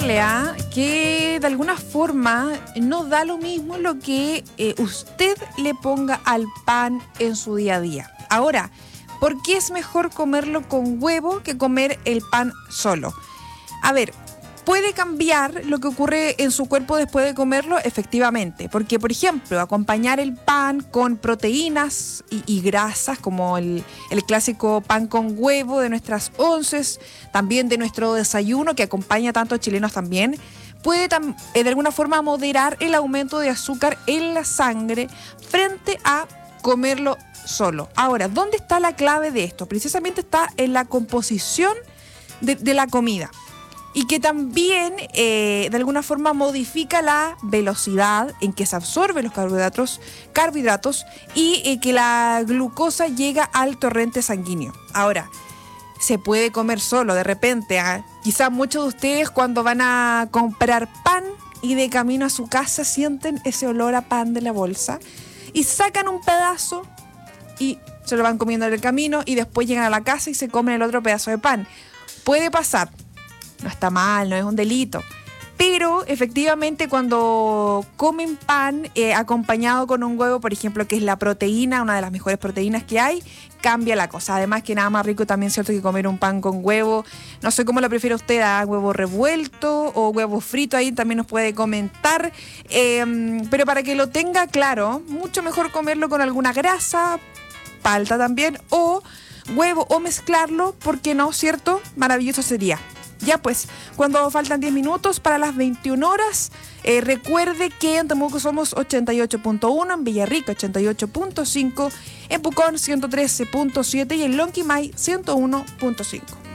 contarle que de alguna forma no da lo mismo lo que usted le ponga al pan en su día a día. Ahora, ¿por qué es mejor comerlo con huevo que comer el pan solo? A ver, puede cambiar lo que ocurre en su cuerpo después de comerlo, efectivamente. Porque, por ejemplo, acompañar el pan con proteínas y grasas, como el clásico pan con huevo de nuestras onces, también de nuestro desayuno, que acompaña a tantos chilenos también, puede de alguna forma moderar el aumento de azúcar en la sangre frente a comerlo solo. Ahora, ¿dónde está la clave de esto? Precisamente está en la composición de la comida. Y que también de alguna forma modifica la velocidad en que se absorben los carbohidratos y que la glucosa llega al torrente sanguíneo. Ahora, se puede comer solo de repente. Quizás muchos de ustedes cuando van a comprar pan y de camino a su casa sienten ese olor a pan de la bolsa y sacan un pedazo y se lo van comiendo en el camino y después llegan a la casa y se comen el otro pedazo de pan. Puede pasar. No está mal, no es un delito. Pero efectivamente cuando comen pan acompañado con un huevo, por ejemplo, que es la proteína, una de las mejores proteínas que hay, cambia la cosa. Además que nada más rico también es cierto que comer un pan con huevo. No sé cómo lo prefiere usted, huevo revuelto o huevo frito, ahí también nos puede comentar. Pero para que lo tenga claro, mucho mejor comerlo con alguna grasa, palta también, o huevo, o mezclarlo, ¿por qué no, cierto? Maravilloso sería. Ya pues, cuando faltan 10 minutos para las 21 horas, recuerde que en Temuco somos 88.1, en Villarrica 88.5, en Pucón 113.7 y en Lonquimay 101.5.